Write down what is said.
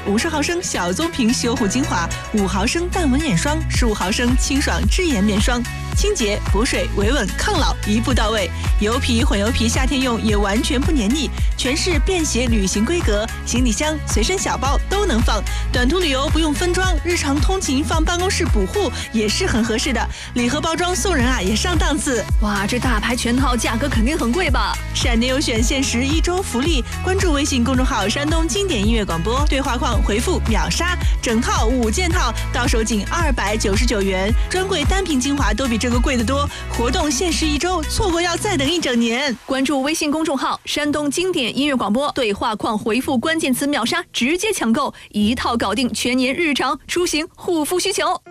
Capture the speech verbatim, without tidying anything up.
五十毫升小棕瓶修护精华，五毫升淡纹眼霜，十五毫升清爽织颜面霜，清洁、补水、维稳、抗老一步到位。油皮、混油皮夏天用也完全不黏腻，全是便携旅行规格，行李箱、随身小包都能放。短途旅游不用分装，日常通勤放办公室补护也是很合适的。礼盒包装送人啊也上档次。 哇，这大牌全套价格肯定很贵吧？ 闪电优选限时一周福利，关注微信公众号山东经典音乐广播，对话框回复秒杀，整套五件套到手仅二百九十九元，专柜单瓶精华都比这个贵得多。活动限时一周，错过要再等一整年。 关注微信公众号山东经典音乐广播，对话框回复关键词秒杀，直接抢购一套，搞定全年日常出行护肤需求。